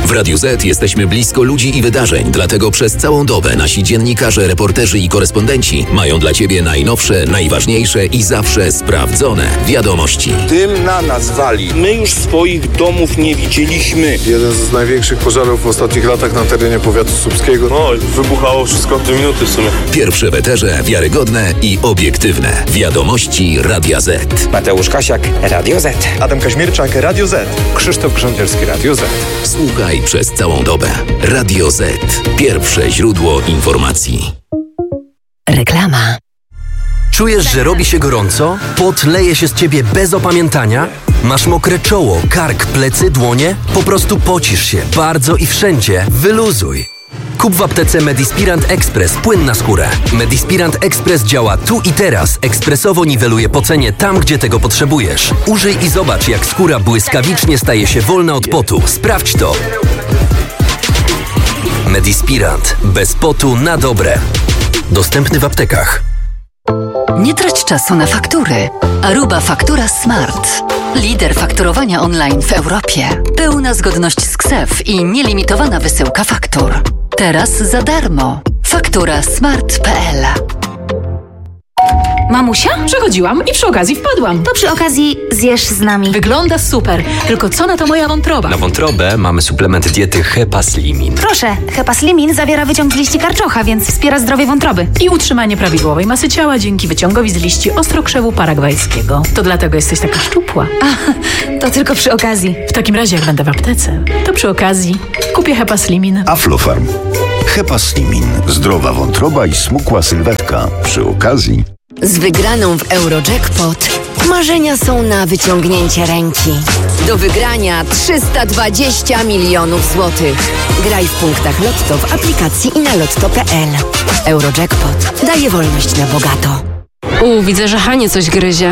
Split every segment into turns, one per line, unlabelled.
W Radiu Z jesteśmy blisko ludzi i wydarzeń, dlatego przez całą dobę nasi dziennikarze, reporterzy i korespondenci mają dla Ciebie najnowsze, najważniejsze i zawsze sprawdzone wiadomości.
Tym na nas wali. My już swoich domów nie widzieliśmy.
Jeden z największych pożarów w ostatnich latach na terenie powiatu słupskiego.
No, wybuchało wszystko w 2 minuty w sumie.
Pierwsze w eterze, wiarygodne i obiektywne. Wiadomości Radia Z.
Mateusz Kasiak, Radio Z.
Adam Kaźmierczak, Radio Z.
Krzysztof Grządzielski, Radio Z.
Słuchaj przez całą dobę. Radio Z. Pierwsze źródło informacji.
Reklama.
Czujesz, że robi się gorąco? Pot leje się z ciebie bez opamiętania? Masz mokre czoło, kark, plecy, dłonie? Po prostu pocisz się bardzo i wszędzie. Wyluzuj. Kup w aptece Medispirant Express płyn na skórę. Medispirant Express działa tu i teraz. Ekspresowo niweluje pocenie tam, gdzie tego potrzebujesz. Użyj i zobacz, jak skóra błyskawicznie staje się wolna od potu. Sprawdź to. Medispirant. Bez potu na dobre. Dostępny w aptekach.
Nie trać czasu na faktury. Aruba Faktura Smart. Lider fakturowania online w Europie. Pełna zgodność z KSEF i nielimitowana wysyłka faktur. Teraz za darmo. Fakturasmart.pl.
Mamusia? Przechodziłam i przy okazji wpadłam.
To przy okazji zjesz z nami.
Wygląda super. Tylko co na to moja wątroba?
Na wątrobę mamy suplement diety Hepaslimin.
Proszę, Hepaslimin zawiera wyciąg z liści karczocha, więc wspiera zdrowie wątroby.
I utrzymanie prawidłowej masy ciała dzięki wyciągowi z liści ostrokrzewu paragwajskiego. To dlatego jesteś taka szczupła.
To tylko przy okazji.
W takim razie, jak będę w aptece, to przy okazji kupię Hepaslimin.
Aflofarm. Hepaslimin. Zdrowa wątroba i smukła sylwetka. Przy okazji.
Z wygraną w Eurojackpot marzenia są na wyciągnięcie ręki. Do wygrania 320 milionów złotych. Graj w punktach Lotto w aplikacji i na lotto.pl. Eurojackpot daje wolność na bogato.
Widzę, że Hanie coś gryzie.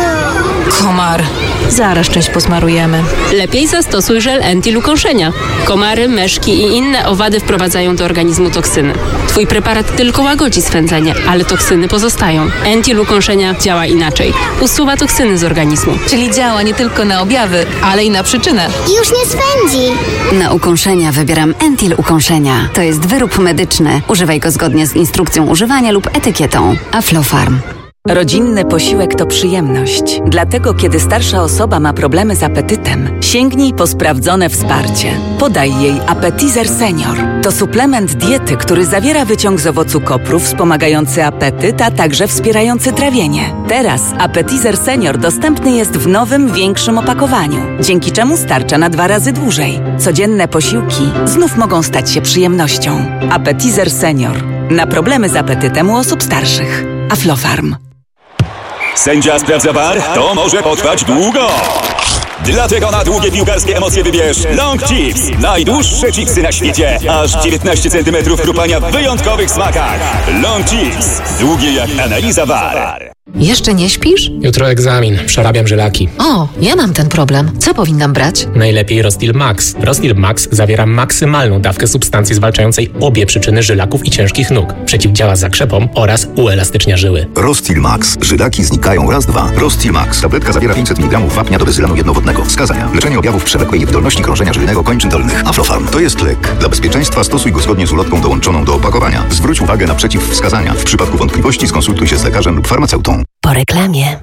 Komar. Zaraz część posmarujemy.
Lepiej zastosuj żel Entil ukąszenia. Komary, meszki i inne owady wprowadzają do organizmu toksyny. Twój preparat tylko łagodzi swędzenie, ale toksyny pozostają. Entil ukąszenia działa inaczej. Usuwa toksyny z organizmu.
Czyli działa nie tylko na objawy, ale i na przyczynę.
Już nie swędzi.
Na ukąszenia wybieram Entil ukąszenia. To jest wyrób medyczny. Używaj go zgodnie z instrukcją używania lub etykietą. Aflofarm.
Rodzinny posiłek to przyjemność. Dlatego, kiedy starsza osoba ma problemy z apetytem, sięgnij po sprawdzone wsparcie. Podaj jej Appetizer Senior. To suplement diety, który zawiera wyciąg z owocu kopru wspomagający apetyt, a także wspierający trawienie. Teraz Appetizer Senior dostępny jest w nowym, większym opakowaniu, dzięki czemu starcza na 2 razy dłużej. Codzienne posiłki znów mogą stać się przyjemnością. Appetizer Senior. Na problemy z apetytem u osób starszych. Aflofarm.
Sędzia sprawdza VAR, to może potrwać długo. Dlatego na długie piłkarskie emocje wybierz Long Chips. Najdłuższe chipsy na świecie. Aż 19 cm chrupania w wyjątkowych smakach. Long Chips. Długie jak analiza VAR.
Jeszcze nie śpisz?
Jutro egzamin. Przerabiam żylaki.
O, ja mam ten problem. Co powinnam brać?
Najlepiej Rostil Max. Rostil Max zawiera maksymalną dawkę substancji zwalczającej obie przyczyny żylaków i ciężkich nóg. Przeciwdziała zakrzepom oraz uelastycznia żyły.
Rostil Max. Żylaki znikają raz, dwa. Rostil Max. Tabletka zawiera 500 mg wapnia do bezylanu jednowodnego. Wskazania. Leczenie objawów przewlekłej niewydolności krążenia żylinego kończyn dolnych. Aflofarm. To jest lek. Dla bezpieczeństwa stosuj go zgodnie z ulotką dołączoną do opakowania. Zwróć uwagę na przeciwwskazania. W przypadku wątpliwości skonsultuj się z lekarzem lub farmaceutą.
Po reklamie.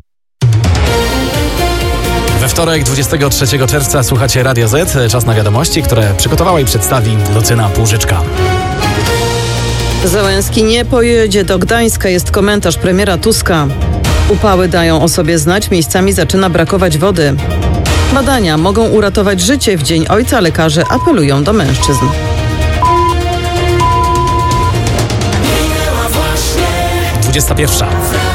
We wtorek, 23 czerwca słuchacie Radio Z. Czas na wiadomości, które przygotowała i przedstawi Lucyna Półżyczka.
Zełenski nie pojedzie do Gdańska, jest komentarz premiera Tuska. Upały dają o sobie znać, miejscami zaczyna brakować wody. Badania mogą uratować życie. W Dzień Ojca lekarze apelują do mężczyzn.
Pierwsza.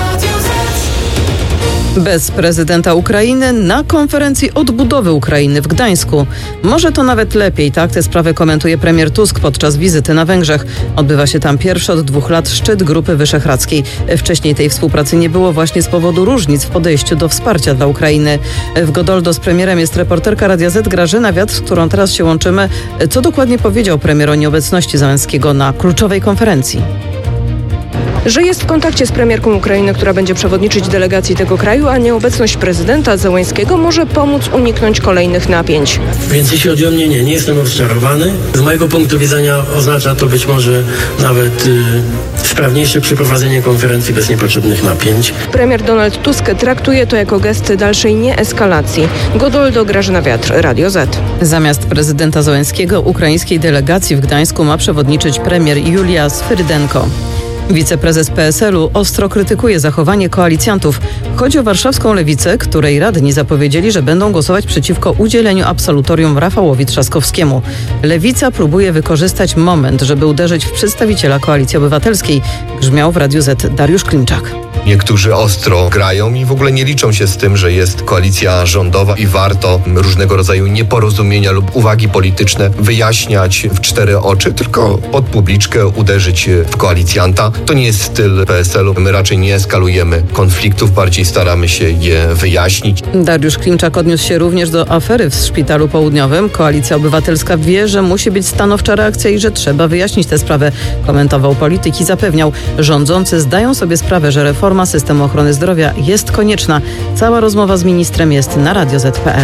Bez prezydenta Ukrainy na konferencji odbudowy Ukrainy w Gdańsku. Może to nawet lepiej, tak? Tę sprawę komentuje premier Tusk podczas wizyty na Węgrzech. Odbywa się tam pierwszy od 2 lat szczyt Grupy Wyszehradzkiej. Wcześniej tej współpracy nie było właśnie z powodu różnic w podejściu do wsparcia dla Ukrainy. W Godoldo z premierem jest reporterka Radia Z Grażyna Wiatr, z którą teraz się łączymy. Co dokładnie powiedział premier o nieobecności Zełenskiego na kluczowej konferencji?
że jest w kontakcie z premierką Ukrainy, która będzie przewodniczyć delegacji tego kraju, a nieobecność prezydenta Zełenskiego może pomóc uniknąć kolejnych napięć.
Więc jeśli chodzi o mnie, nie jestem rozczarowany. Z mojego punktu widzenia oznacza to być może nawet sprawniejsze przeprowadzenie konferencji bez niepotrzebnych napięć.
Premier Donald Tusk traktuje to jako gest dalszej nieeskalacji. Godoldo, Grażyna Wiatr, Radio Z.
Zamiast prezydenta Zełenskiego ukraińskiej delegacji w Gdańsku ma przewodniczyć premier Julia Swyrydenko. Wiceprezes PSL-u ostro krytykuje zachowanie koalicjantów. Chodzi o warszawską lewicę, której radni zapowiedzieli, że będą głosować przeciwko udzieleniu absolutorium Rafałowi Trzaskowskiemu. Lewica próbuje wykorzystać moment, żeby uderzyć w przedstawiciela Koalicji Obywatelskiej. Grzmiał w Radiu Z Dariusz Klimczak.
Niektórzy ostro grają i w ogóle nie liczą się z tym, że jest koalicja rządowa i warto różnego rodzaju nieporozumienia lub uwagi polityczne wyjaśniać w cztery oczy, tylko pod publiczkę uderzyć w koalicjanta. To nie jest styl PSL-u. My raczej nie eskalujemy konfliktów, bardziej staramy się je wyjaśnić.
Dariusz Klimczak odniósł się również do afery w Szpitalu Południowym. Koalicja Obywatelska wie, że musi być stanowcza reakcja i że trzeba wyjaśnić tę sprawę. Komentował polityk i zapewniał, rządzący zdają sobie sprawę, że reforma systemu ochrony zdrowia jest konieczna. Cała rozmowa z ministrem jest na radioz.pl.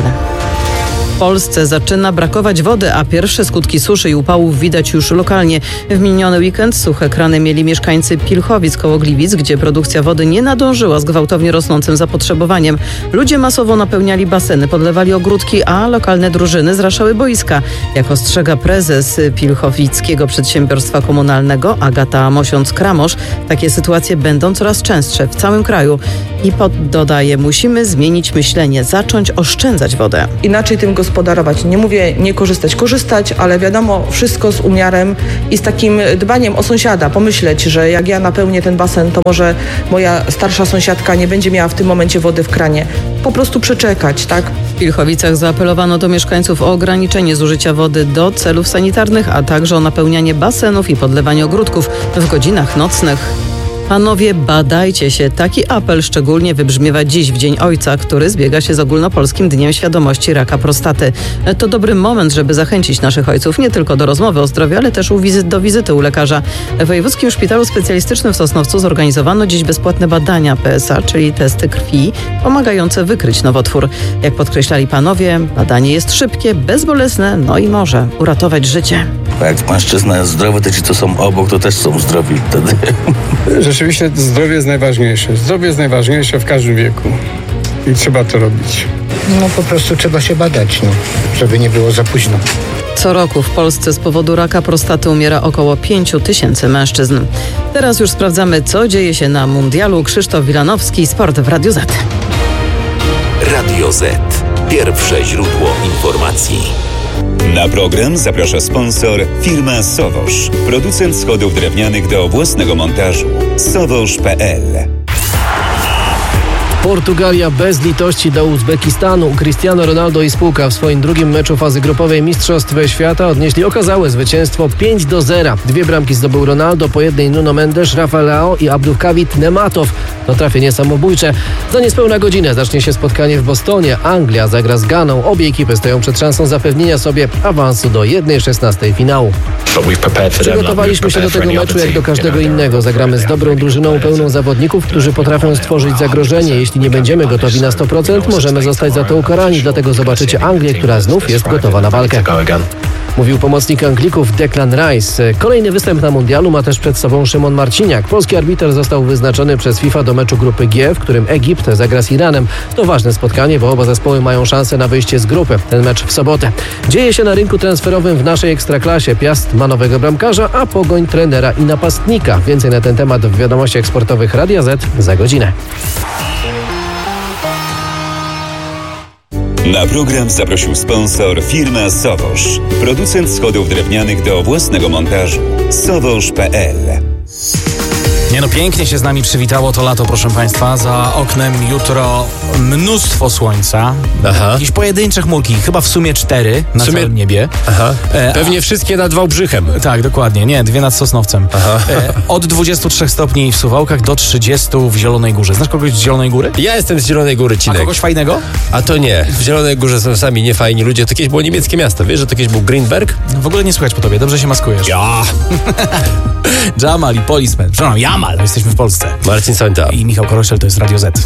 W Polsce zaczyna brakować wody, a pierwsze skutki suszy i upałów widać już lokalnie. W miniony weekend suche krany mieli mieszkańcy Pilchowic koło Gliwic, gdzie produkcja wody nie nadążyła z gwałtownie rosnącym zapotrzebowaniem. Ludzie masowo napełniali baseny, podlewali ogródki, a lokalne drużyny zraszały boiska. Jak ostrzega prezes Pilchowickiego Przedsiębiorstwa Komunalnego Agata Mosiąc-Kramosz, takie sytuacje będą coraz częstsze w całym kraju. I dodaje, musimy zmienić myślenie, zacząć oszczędzać wodę.
Inaczej tym gospodarować. Nie mówię nie korzystać, ale wiadomo, wszystko z umiarem i z takim dbaniem o sąsiada. Pomyśleć, że jak ja napełnię ten basen, to może moja starsza sąsiadka nie będzie miała w tym momencie wody w kranie. Po prostu przeczekać, tak?
W Pilchowicach zaapelowano do mieszkańców o ograniczenie zużycia wody do celów sanitarnych, a także o napełnianie basenów i podlewanie ogródków w godzinach nocnych. Panowie, badajcie się. Taki apel szczególnie wybrzmiewa dziś w Dzień Ojca, który zbiega się z ogólnopolskim Dniem Świadomości Raka Prostaty. To dobry moment, żeby zachęcić naszych ojców nie tylko do rozmowy o zdrowiu, ale też do wizyty u lekarza. W Wojewódzkim Szpitalu Specjalistycznym w Sosnowcu zorganizowano dziś bezpłatne badania PSA, czyli testy krwi, pomagające wykryć nowotwór. Jak podkreślali panowie, badanie jest szybkie, bezbolesne, no i może uratować życie.
Jak mężczyzna jest zdrowy, to ci, co są obok, to też są zdrowi wtedy.
Rzeczywiście zdrowie jest najważniejsze. Zdrowie jest najważniejsze w każdym wieku i trzeba to robić.
No po prostu trzeba się badać, żeby nie było za późno.
Co roku w Polsce z powodu raka prostaty umiera około 5000 mężczyzn. Teraz już sprawdzamy, co dzieje się na mundialu. Krzysztof Wilanowski, Sport w Radiu Z.
Radio Z. Pierwsze źródło informacji.
Na program zaprasza sponsor firma Sowosz, producent schodów drewnianych do własnego montażu. Sowosz.pl.
Portugalia bez litości do Uzbekistanu. Cristiano Ronaldo i spółka w swoim drugim meczu fazy grupowej Mistrzostw Świata odnieśli okazałe zwycięstwo 5-0. 2 bramki zdobył Ronaldo, po jednej Nuno Mendes, Rafael Leao i Abdulkawit Nematow. To trafienie samobójcze. Za niespełna godzinę zacznie się spotkanie w Bostonie. Anglia zagra z Ganą. Obie ekipy stoją przed szansą zapewnienia sobie awansu do 1/16 finału. Przygotowaliśmy się do tego meczu jak do każdego innego. Zagramy z dobrą drużyną pełną zawodników, którzy potrafią stworzyć zagrożenie. Jeśli nie będziemy gotowi na 100%, możemy zostać za to ukarani. Dlatego zobaczycie Anglię, która znów jest gotowa na walkę. Mówił pomocnik Anglików Declan Rice. Kolejny występ na mundialu ma też przed sobą Szymon Marciniak. Polski arbiter został wyznaczony przez FIFA do meczu grupy G, w którym Egipt zagra z Iranem. To ważne spotkanie, bo oba zespoły mają szansę na wyjście z grupy. Ten mecz w sobotę. Dzieje się na rynku transferowym w naszej Ekstraklasie. Piast ma nowego bramkarza, a Pogoń trenera i napastnika. Więcej na ten temat w wiadomościach sportowych Radia Z za godzinę.
Na program zaprosił sponsor firma Sowosz, producent schodów drewnianych do własnego montażu. Sowosz.pl.
Pięknie się z nami przywitało to lato, proszę Państwa. Za oknem jutro mnóstwo słońca. Jakieś pojedyncze chmurki, chyba w sumie 4 na całym niebie.
Pewnie wszystkie nad Wałbrzychem.
Tak, dokładnie. Nie, 2 nad Sosnowcem. Od 23 stopni w Suwałkach do 30 w Zielonej Górze. Znasz kogoś z Zielonej Góry?
Ja jestem z Zielonej Góry, Cinek.
A kogoś fajnego?
A to nie. W Zielonej Górze są sami niefajni ludzie. To kiedyś było niemieckie miasto. Wiesz, że to kiedyś był Greenberg?
W ogóle nie słychać po tobie. Dobrze się maskujesz.
Ja!
Jamal i Policeman. Przepraszam, Jamal. Niemal, jesteśmy w Polsce.
Marcin Sońta
I Michał Koroszel, to jest Radio Z.